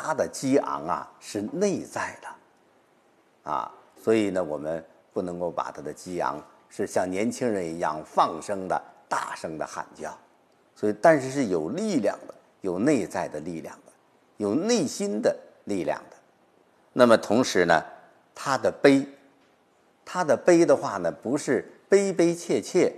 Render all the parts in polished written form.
他的激昂啊是内在的啊，所以呢，我们不能够把他的激昂是像年轻人一样放声的、大声的喊叫，所以但是是有力量的，有内在的力量的，有内心的力量的。那么同时呢，他的悲的话呢，不是悲悲切切，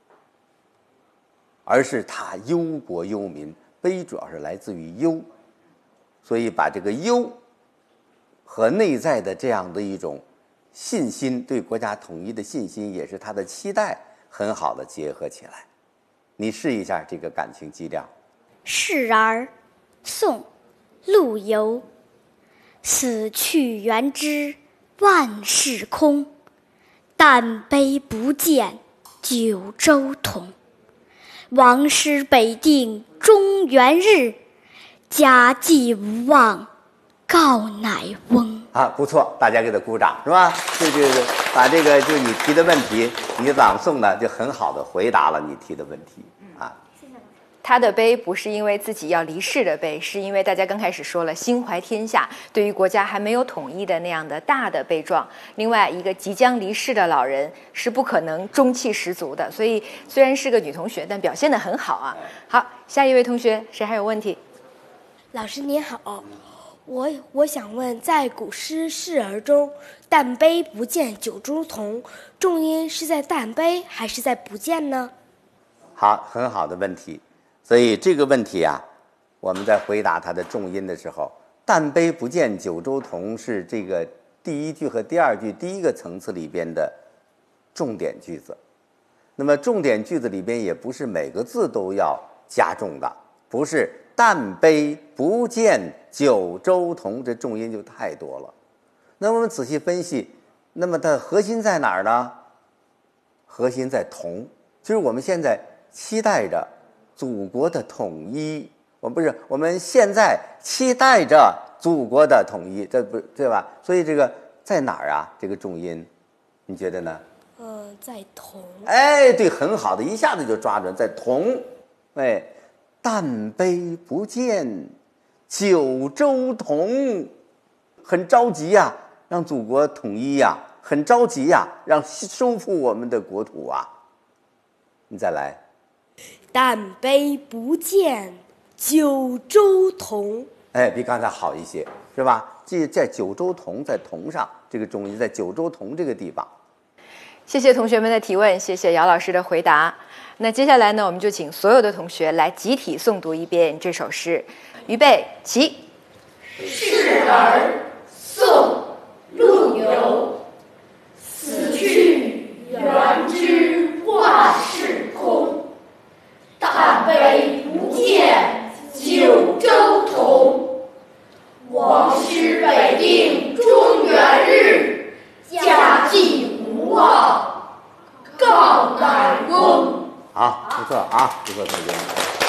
而是他忧国忧民，悲主要是来自于忧，所以把这个忧和内在的这样的一种信心，对国家统一的信心，也是他的期待，很好的结合起来。你试一下这个感情基调。 示儿，宋，陆游。死去元知万事空，但悲不见九州同。王师北定中原日，家祭无忘告乃翁。 啊，不错，大家给他鼓掌，是吧？就是把这个就你提的问题，你朗诵呢就很好的回答了你提的问题啊。 他的悲不是因为自己要离世的悲，是因为大家刚开始说了心怀天下，对于国家还没有统一的那样的大的悲壮。另外一个即将离世的老人是不可能中气十足的，所以虽然是个女同学，但表现得很好啊。好，下一位同学，谁还有问题？ 老师您好，我想问，在古诗《示儿》中，但悲不见九州同，重音是在但悲还是在不见呢？ 好，很好的问题。所以这个问题啊，我们在回答它的重音的时候，但悲不见九州同是这个第一句和第二句第一个层次里边的重点句子。那么重点句子里边也不是每个字都要加重的，不是但悲不见九州同，这重音就太多了。那么我们仔细分析，那么它的核心在哪儿呢？核心在同，就是我们现在期待着祖国的统一，我们现在期待着祖国的统一，这不对吧？所以这个在哪儿啊？这个重音，你觉得呢？ 在同。 哎，对，很好的，一下子就抓准，在同。哎，但悲不见九州同，很着急呀，让祖国统一呀，很着急呀，让收复我们的国土啊。你再来。 但悲不见九州同， 哎，比刚才好一些，是吧？这在九州同，在同上，这个重音在九州同这个地方。 谢谢同学们的提问，谢谢姚老师的回答。那接下来呢，我们就请所有的同学来集体诵读一遍这首诗。预备，起。 示儿，宋，陆游。死去元知万事空，但悲不见九州同。王师北定中原日，家祭无忘告乃翁。 好，不错啊，不错，同学。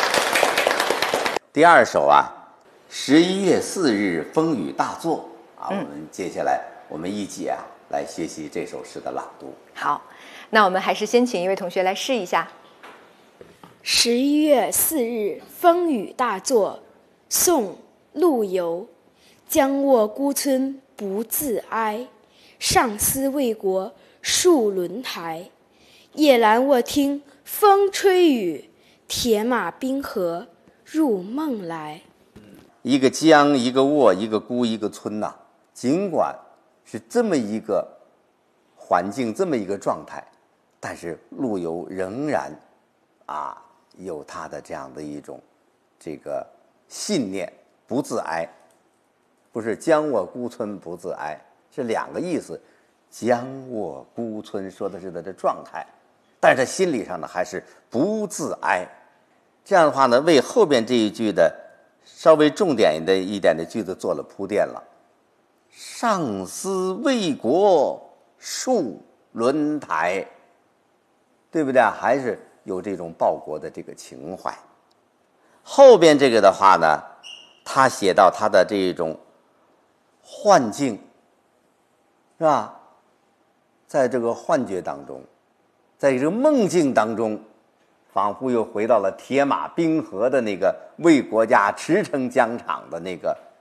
第二首啊，11月4日风雨大作啊，我们接下来我们一起啊来学习这首诗的朗读。 好，那我们还是先请一位同学来试一下。 11月4日风雨大作，宋，陆游。将卧孤村不自哀，上思为国戍轮台。夜阑卧听风吹雨，铁马冰河入梦来。 一个江，一个卧，一个孤，一个村呐，尽管是这么一个环境，这么一个状态，但是陆游仍然有他的这样的一种这个信念，不自哀。不是将卧孤村不自哀，是两个意思。将卧孤村说的是他的状态，但是他心理上呢还是不自哀。这样的话呢，为后边这一句的稍微重点的一点的句子做了铺垫了。上思为国戍轮台，对不对？还是有这种报国的这个情怀。后边这个的话呢，他写到他的这种幻境，是吧？在这个幻觉当中，在这个梦境当中，仿佛又回到了铁马冰河的那个为国家驰骋疆场的那个